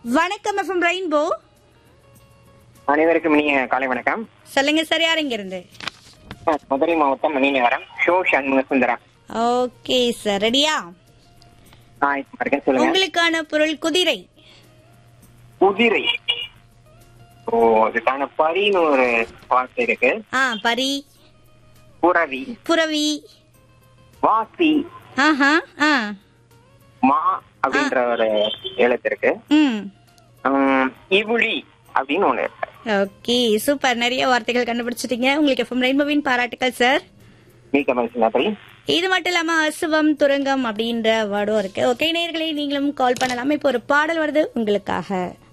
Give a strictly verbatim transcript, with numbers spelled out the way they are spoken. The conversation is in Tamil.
வணக்கம் எஃப்எம் ரெயின்போ. அனைவருக்கும் இனிய காலை வணக்கம். சொல்லுங்க சார், யார் இங்க இருந்து? மதுரை மாவட்டம் Maninagaram show Shanmuga Sundaram. Okay sir, ரெடியா? சொல்லுங்க. உங்களுக்கான பொருள் குதிரை. குதிரை. ஓ, அதுக்கான பரின்னு ஒரு வார்த்தை இருக்கு. ஆ, பரி. புறவி. புறவி. வாசி. ஆஹா. ஆ. மா அப்படின்ற ஒரு எழுத்து இருக்கு. ம். இவுளி அப்படின்னு ஒண்ணு இருக்கு. Okay, super. நிறைய வார்த்தைகள் கண்டுபிடிச்சிட்டீங்க. உங்களுக்கு எஃப்எம் ரெயின்போவின் பாராட்டுக்கள் சார். மிக்க மகிழ்ச்சி, நன்றி. இது மட்டும் இல்லாம அசுவம் துரங்கம் அப்படின்ற வேர்டும் இருக்கு. ஓகே நேயர்களே, நீங்களும் கால் பண்ணலாம். இப்போ ஒரு பாடல் வருது உங்களுக்காக.